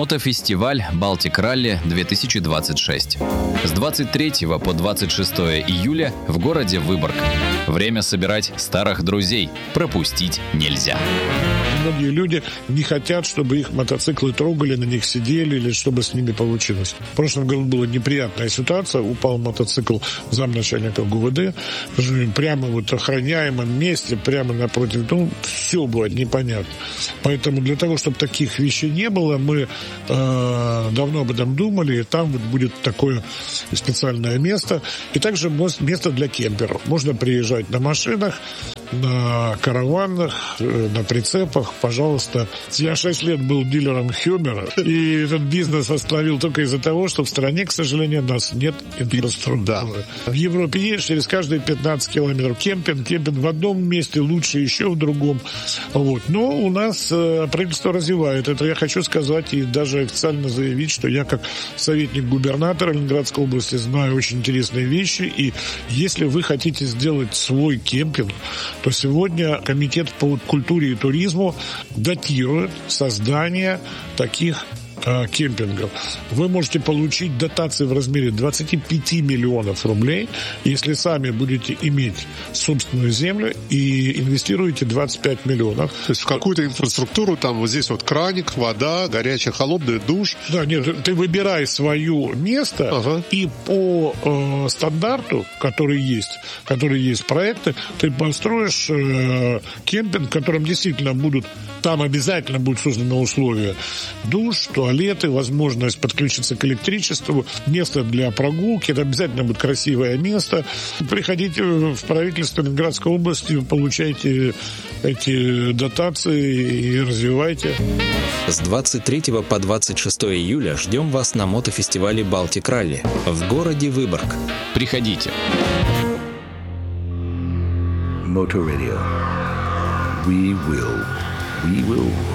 Мотофестиваль «Балтик Ралли-2026». С 23 по 26 июля в городе Выборг. Время собирать старых друзей. Пропустить нельзя. Многие люди не хотят, чтобы их мотоциклы трогали, на них сидели или чтобы с ними получилось. В прошлом году была неприятная ситуация. Упал мотоцикл замначальника ГУВД. Прямо в охраняемом месте, прямо напротив. Все будет непонятно. Поэтому для того, чтобы таких вещей не было, мы давно об этом думали. И там будет такое специальное место. И также место для кемперов. Можно приезжать на машинах, на караванах, на прицепах, пожалуйста. Я 6 лет был дилером Хюмера, и этот бизнес остановил только из-за того, что в стране, к сожалению, у нас нет инфраструктуры. Да. В Европе есть через каждые 15 километров кемпинг в одном месте, лучше еще в другом. Вот. Но у нас правительство развивает это. Я хочу сказать и даже официально заявить, что я как советник губернатора Ленинградской области знаю очень интересные вещи, и если вы хотите сделать свой кемпинг, то сегодня Комитет по культуре и туризму датирует создание таких кемпингов. Вы можете получить дотации в размере 25 миллионов рублей, если сами будете иметь собственную землю и инвестируете 25 миллионов. То есть в какую-то инфраструктуру, там вот здесь вот краник, вода, горячий, холодный душ. Да, нет, ты выбирай свое место, и по стандарту, который есть проекты, ты построишь кемпинг, в котором действительно там обязательно будут созданы условия: душ, туалеты, возможность подключиться к электричеству, место для прогулки. Это обязательно будет красивое место. Приходите в правительство Ленинградской области, получайте эти дотации и развивайте. С 23 по 26 июля ждем вас на мотофестивале «Балтик Ралли» в городе Выборг. Приходите. Motor Radio. We will